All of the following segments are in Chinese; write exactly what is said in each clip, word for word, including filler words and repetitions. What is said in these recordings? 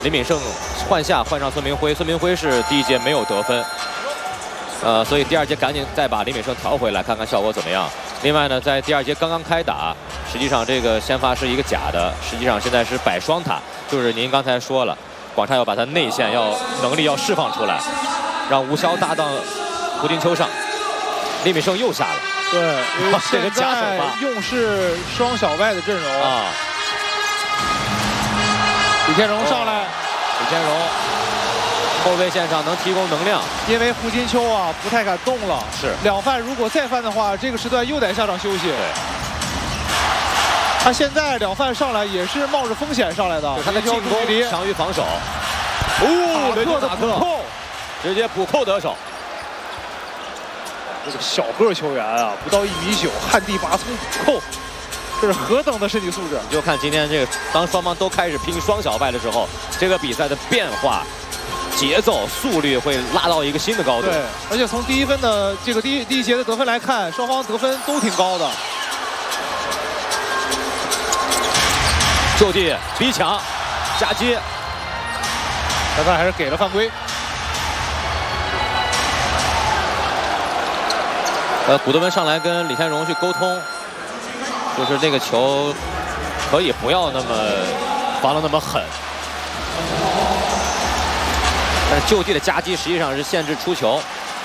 李敏胜换下换上孙明辉，孙明辉是第一节没有得分，呃，所以第二节赶紧再把李敏胜调回来，看看效果怎么样。另外呢，在第二节刚刚开打，实际上这个先发是一个假的，实际上现在是摆双塔，就是您刚才说了，广厦要把他内线要能力要释放出来，让吴骁搭档胡金秋上，李敏胜又下了。 对，因为这个现在用是双小外的阵容啊。 李天荣上来， 李天荣后卫线上能提供能量， 因为胡金秋啊不太敢动了。 是两犯如果再犯的话，这个时段又得下场休息。 对。 他现在两犯上来也是冒着风险上来的， 他的进攻强于防守。 哦，雷克的补扣， 直接补扣得手。 这个小个球员啊，不到一米九，旱地拔葱补扣，这是何等的身体素质！ 你就看今天这个，当双方都开始拼双小外的时候，这个比赛的变化、节奏、速率会拉到一个新的高度。 对，而且从第一分的这个第一第一节的得分来看，双方得分都挺高的。 就地逼抢，夹击， 裁判还是给了犯规。 呃，古德温上来跟李天荣去沟通，就是这个球可以不要那么防得那么狠，但是就地的夹击实际上是限制出球。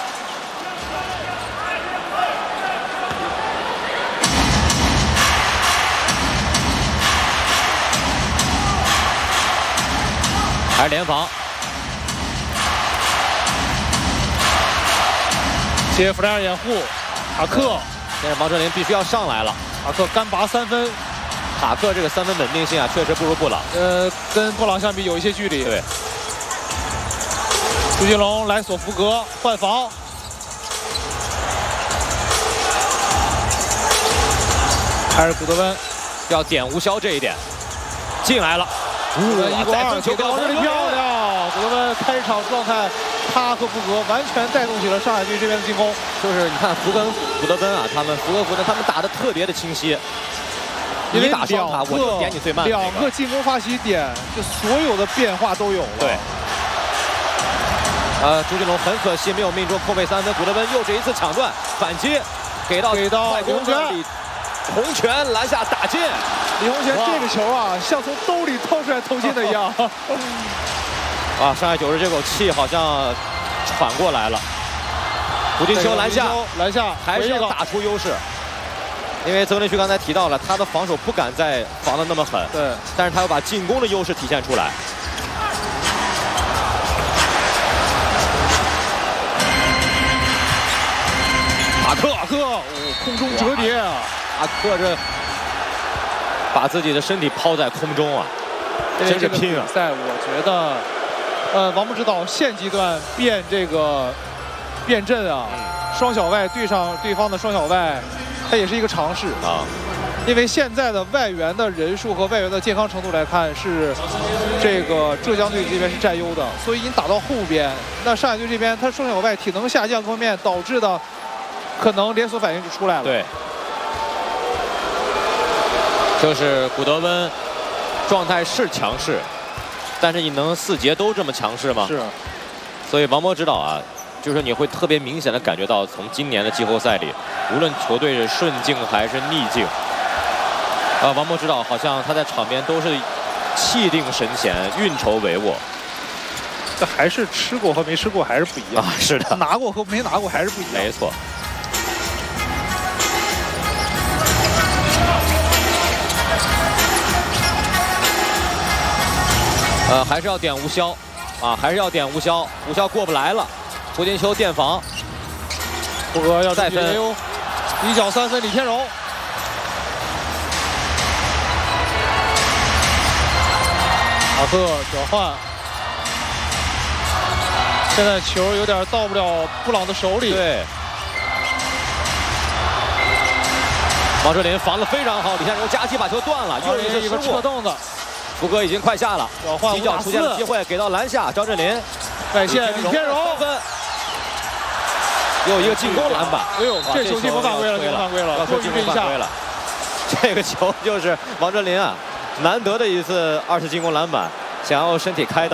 还是联防， 接弗莱尔掩护，塔克， 现在王哲林必须要上来了。 塔克干拔三分， 塔克这个三分稳定性啊，确实不如布朗。 呃，跟布朗相比有一些距离。 对。 朱金龙来索福格换防，还是古德温要点吴骁这一点，进来了。 一过二，球高，这里漂亮！古德温开场状态，他和福格完全带动起了上海队这边的进攻。 就是你看福格跟古德温啊，他们福格福德他们打得特别的清晰。 因为打双塔，我就点你最慢。 两个进攻发起点，就所有的变化都有了。 对。呃，朱金龙很可惜没有命中空位三分，古德温又是一次抢断反击，给到给到李洪权， 洪权篮下打进。 李洪权这个球啊，像从兜里掏出来投进的一样。 啊，上海九十这口气好像喘过来了。胡金秋篮下， 篮下还是要打出优势。因为曾连旭刚才提到了，他的防守不敢再防得那么狠， 对， 但是他要把进攻的优势体现出来。 塔克，塔克，哦，空中折叠， 塔克这把自己的身体抛在空中啊，真是拼啊！ 比赛我觉得，呃，王木指导现阶段变这个变阵啊，双小外对上对方的双小外。它也是一个尝试啊， 因为现在的外援的人数和外援的健康程度来看，是这个浙江队这边是占优的，所以你打到后边，那上海队这边他双小外体能下降方面导致的可能连锁反应就出来了。 对，就是古德温状态是强势，但是你能四节都这么强势吗？ 是， 所以王博指导啊。就是你会特别明显的感觉到，从今年的季后赛里，无论球队是顺境还是逆境，啊，王博指导好像他在场边都是气定神闲、运筹帷幄。 这还是吃过和没吃过还是不一样啊！是的， 拿过和没拿过还是不一样。 没错。呃，还是要点吴骁，啊，还是要点吴骁，吴骁过不来了。胡金秋垫防， 福格要再分， 一脚三分，李天荣。塔克转换，现在球有点到不了布朗的手里。 对，王哲林防得非常好，李天荣夹击把球断了，又是一个侧动的。 福格已经快下了， 转换， 几脚出现了机会，给到篮下，张镇麟外线，李天荣三分。又一个进攻篮板， 哎呦，这球进攻犯规了，进攻犯规了， 要说进攻犯规了。这个球就是王哲林啊，难得的一次二次进攻篮板，想要身体开到。